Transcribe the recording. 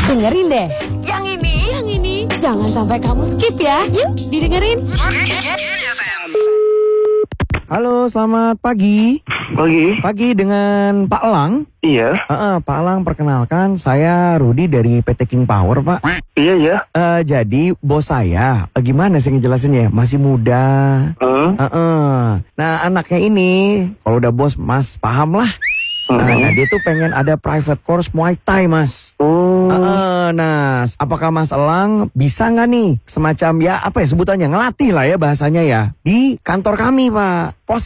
Dengerin deh. Yang ini. Jangan sampai kamu skip ya. Yuk, didengerin. Halo, selamat pagi. Pagi dengan Pak Elang. Iya. Pak Elang, perkenalkan, saya Rudi dari PT King Power, Pak. Iya. Jadi bos saya, gimana sih ngejelasinnya? Masih muda. Nah, anaknya ini, kalau udah bos, Mas, paham lah. Nah, dia tuh pengen ada private course Muay Thai, Mas. Nah, apakah Mas Elang bisa nggak nih semacam ya apa ya sebutannya ngelatih lah ya bahasanya ya di kantor kami, Pak.